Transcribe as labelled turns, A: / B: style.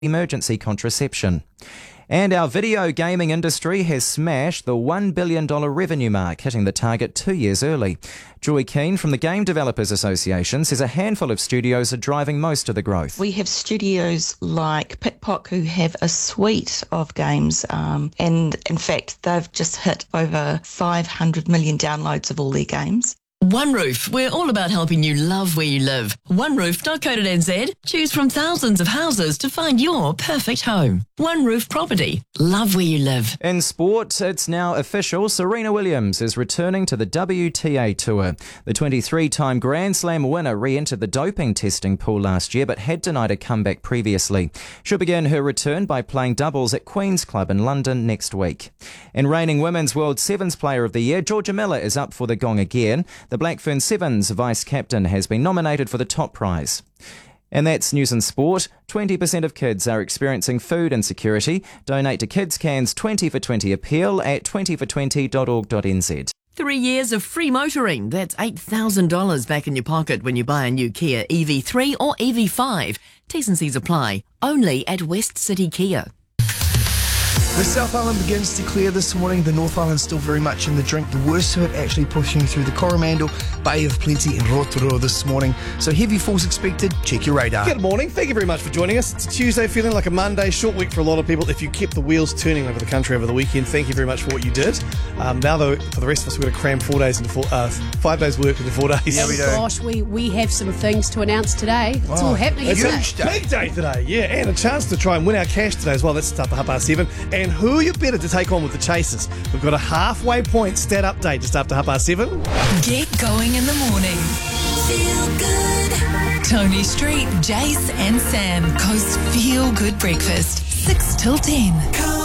A: emergency contraception. And our video gaming industry has smashed the $1 billion revenue mark, hitting the target 2 years early. Joy Keane from the Game Developers Association says a handful of studios are driving most of the growth.
B: We have studios like Pitpock who have a suite of games, and in fact they've just hit over 500 million downloads of all their games.
C: OneRoof, we're all about helping you love where you live. OneRoof.co.nz. Choose from thousands of houses to find your perfect home. OneRoof Property. Love where you live.
A: In sport, it's now official. Serena Williams is returning to the WTA Tour. The 23-time Grand Slam winner re-entered the doping testing pool last year but had denied a comeback previously. She'll begin her return by playing doubles at Queen's Club in London next week. In reigning Women's World Sevens Player of the Year, Georgia Miller is up for the gong again. The Blackfern Sevens vice-captain has been nominated for the top prize. And that's news and sport. 20% of kids are experiencing food insecurity. Donate to Kids Can's 20 for 20 appeal at 20for20.org.nz.
C: 3 years of free motoring. That's $8,000 back in your pocket when you buy a new Kia EV3 or EV5. T's and C's apply. Only at West City Kia.
D: The South Island begins to clear this morning. The North Island still very much in the drink. The worst of it actually pushing through the Coromandel, Bay of Plenty and Rotorua this morning. So heavy falls expected. Check your radar.
E: Good morning. Thank you very much for joining us. It's a Tuesday, feeling like a Monday. Short week for a lot of people. If you kept the wheels turning over the country over the weekend, thank you very much for what you did. Now, though, for the rest of us, we're going to cram 4 days into 5 days work into 4 days.
D: Yeah, we do.
F: Gosh, we have some things to announce today. It's all happening.
E: It's
F: Isn't
E: a big day today, yeah, and a chance to try and win our cash today as well. That's start at 7:30. And who are you better to take on with the Chasers? We've got a halfway point stat update just after 7:30.
G: Get going in the morning. Feel good. Tony Street, Jace and Sam. Coast Feel Good Breakfast. 6 till 10.